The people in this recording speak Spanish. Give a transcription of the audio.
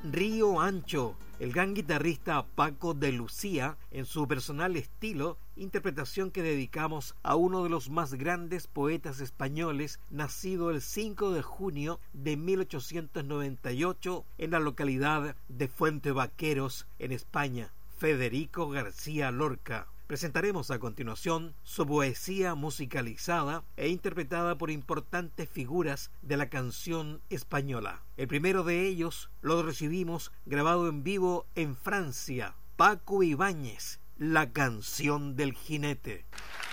Río Ancho, el gran guitarrista Paco de Lucía, en su personal estilo, interpretación que dedicamos a uno de los más grandes poetas españoles, nacido el 5 de junio de 1898 en la localidad de Fuente Vaqueros, en España, Federico García Lorca. Presentaremos a continuación su poesía musicalizada e interpretada por importantes figuras de la canción española. El primero de ellos lo recibimos grabado en vivo en Francia, Paco Ibáñez, La canción del jinete.